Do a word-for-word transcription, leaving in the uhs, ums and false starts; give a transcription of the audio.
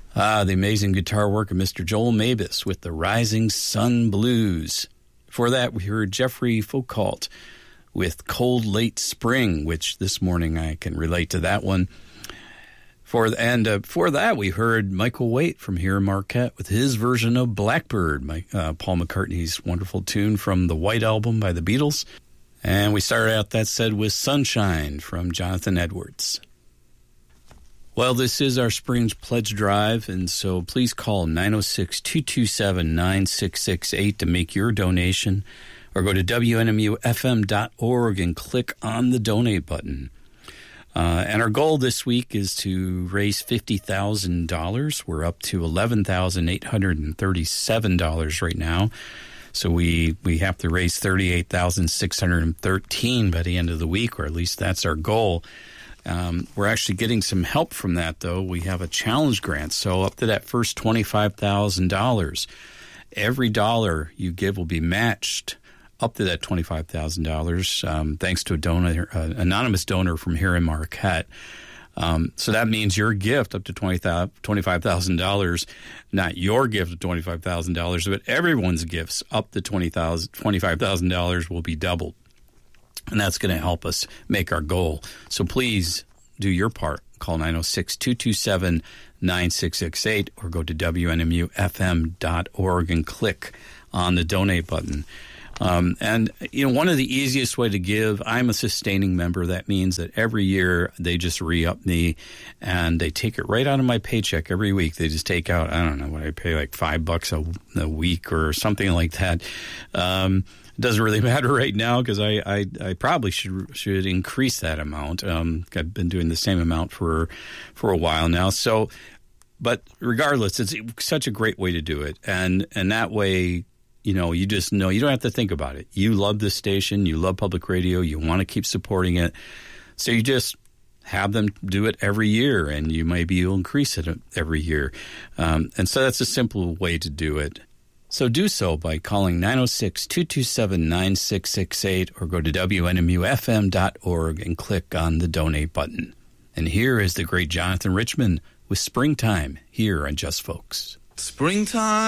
Ah, the amazing guitar work of Mister Joel Mabus with the Rising Sun Blues. Before that, we heard Jeffrey Foucault with Cold Late Spring, which this morning I can relate to that one. For And uh, before that, we heard Michael Waite from here in Marquette with his version of Blackbird, my, uh, Paul McCartney's wonderful tune from the White Album by the Beatles. And we started out that set with Sunshine from Jonathan Edwards. Well, this is our Spring Pledge Drive, and so please call nine oh six, two two seven, nine six six eight to make your donation, or go to W N M U F M dot org and click on the donate button. Uh, and our goal this week is to raise fifty thousand dollars. We're up to eleven thousand eight hundred thirty-seven dollars right now. So we, we have to raise thirty-eight thousand six hundred thirteen dollars by the end of the week, or at least that's our goal. Um, we're actually getting some help from that, though. We have a challenge grant, so up to that first twenty-five thousand dollars, every dollar you give will be matched up to that twenty-five thousand dollars, um, thanks to a donor, uh, anonymous donor from here in Marquette. Um, so that means your gift up to twenty-five thousand dollars, not your gift of twenty-five thousand dollars, but everyone's gifts up to twenty-five thousand dollars will be doubled. And that's going to help us make our goal. So please do your part. Call nine oh six, two two seven, nine six six eight or go to W N M U F M dot org and click on the donate button. Um, and, you know, one of the easiest way to give, I'm a sustaining member. That means that every year they just re-up me and they take it right out of my paycheck every week. They just take out, I don't know, what I pay, like five bucks a, a week or something like that. Um, it doesn't really matter right now because I, I, I probably should should increase that amount. Um, I've been doing the same amount for for a while now. So, but regardless, it's such a great way to do it. And, and that way, you know, you just know, you don't have to think about it. You love this station, you love public radio, you want to keep supporting it. So you just have them do it every year, and you maybe you'll increase it every year. Um, and so that's a simple way to do it. So do so by calling nine oh six, two two seven, nine six six eight or go to W N M U F M dot org and click on the donate button. And here is the great Jonathan Richman with Springtime here on Just Folks. Springtime.